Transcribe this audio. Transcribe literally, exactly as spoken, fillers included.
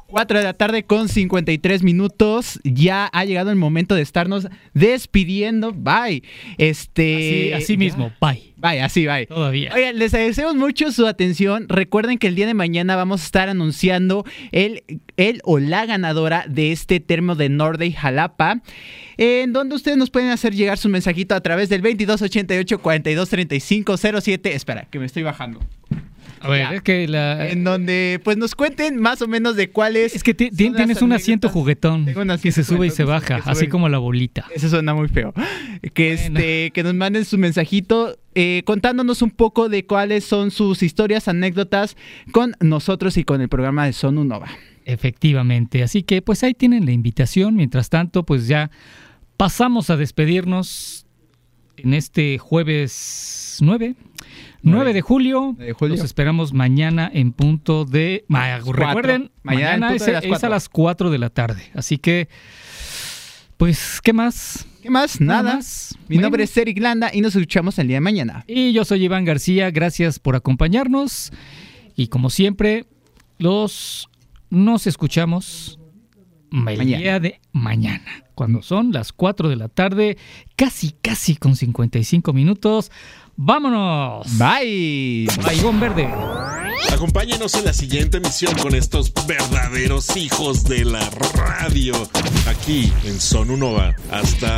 cuatro de la tarde con cincuenta y tres minutos. Ya ha llegado el momento de estarnos despidiendo. Bye. Este, así, así mismo, bye. Bye, así, bye. Todavía. Oigan, les agradecemos mucho su atención. Recuerden que el día de mañana vamos a estar anunciando el, el o la ganadora de este termo de Norday Jalapa, en donde ustedes nos pueden hacer llegar su mensajito a través del veintidós ochenta y ocho, cuarenta y dos treinta y cinco cero siete. Espera, que me estoy bajando. A ver, Ya. es que la... En donde pues nos cuenten más o menos de cuáles. Es que ti- son ti- las tienes un asiento anécdotas. juguetón Tengo un que se asiento sube y se juguetón, baja, que sube así y- como la bolita. Eso suena muy feo. Que Bueno. este, que nos manden su mensajito eh, contándonos un poco de cuáles son sus historias, anécdotas con nosotros y con el programa de Sonu Nova. Efectivamente, así que pues ahí tienen la invitación. Mientras tanto, pues ya pasamos a despedirnos en este jueves nueve. nueve de julio. de julio. Los esperamos mañana en punto de... Ma- Cuatro. Recuerden, Mañana en mañana punto es, de las es cuatro. a las cuatro de la tarde. Así que, pues, ¿qué más? ¿Qué más? Nada Nada. más. Mi Bueno. nombre es Eric Landa y nos escuchamos el día de mañana. Y yo soy Iván García, gracias por acompañarnos. Y como siempre, los nos escuchamos el Mañana. día de mañana, cuando son las cuatro de la tarde, casi, casi con cincuenta y cinco minutos. ¡Vámonos! Bye. Baigón Verde. Acompáñenos en la siguiente emisión con estos verdaderos hijos de la radio, aquí en Sonu Nova. Hasta